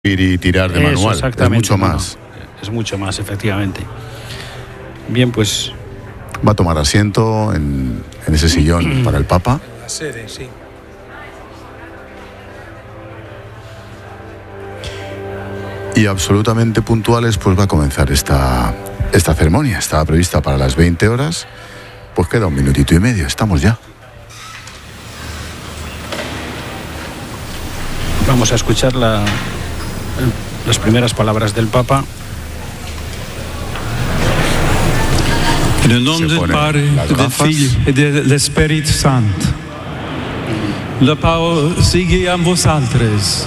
y tirar de manual, es mucho más. Es mucho más, efectivamente. Bien, pues... Va a tomar asiento en ese sillón para el Papa. La sede, sí. Y absolutamente puntuales, pues va a comenzar esta ceremonia. Estaba prevista para las 20 horas, pues queda un minutito y medio, estamos ya. Vamos a escuchar las primeras palabras del Papa. En el nombre del Padre, del Figlio y del Espíritu Santo. La paz sigue a vosotros.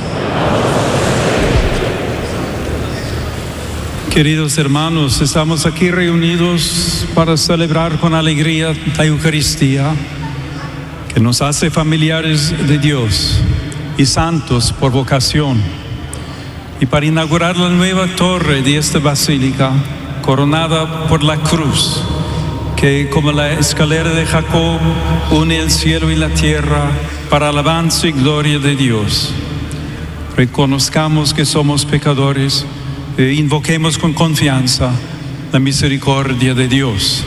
Queridos hermanos, estamos aquí reunidos para celebrar con alegría la Eucaristía, que nos hace familiares de Dios y santos por vocación, y para inaugurar la nueva torre de esta basílica, coronada por la cruz, que como la escalera de Jacob une el cielo y la tierra para alabanza y gloria de Dios. Reconozcamos que somos pecadores e invoquemos con confianza la misericordia de Dios.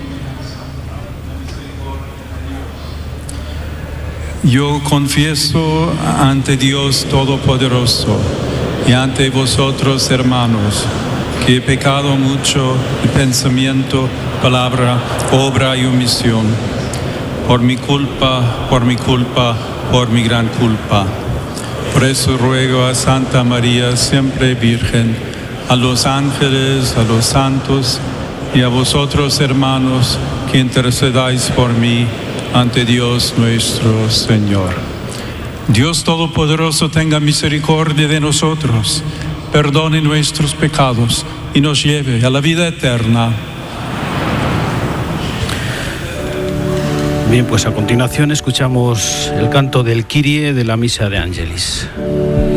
Yo confieso ante Dios Todopoderoso y ante vosotros, hermanos, que he pecado mucho de pensamiento, palabra, obra y omisión, por mi culpa, por mi gran culpa. Por eso ruego a Santa María, siempre Virgen, a los ángeles, a los santos y a vosotros, hermanos, que intercedáis por mí ante Dios nuestro Señor. Dios Todopoderoso tenga misericordia de nosotros, perdone nuestros pecados y nos lleve a la vida eterna. Bien, pues a continuación escuchamos el canto del Kyrie de la Misa de Angelis.